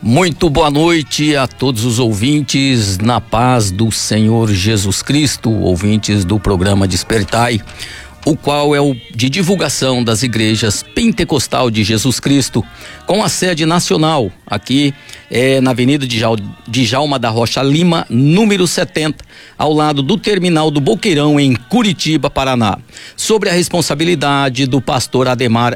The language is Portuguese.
Muito boa noite a todos os ouvintes, na paz do Senhor Jesus Cristo, ouvintes do programa Despertai, o qual é o de divulgação das igrejas Pentecostal de Jesus Cristo, com a sede nacional, aqui na Avenida Djalma da Rocha Lima, número 70, ao lado do terminal do Boqueirão, em Curitiba, Paraná. Sobre a responsabilidade do pastor Ademar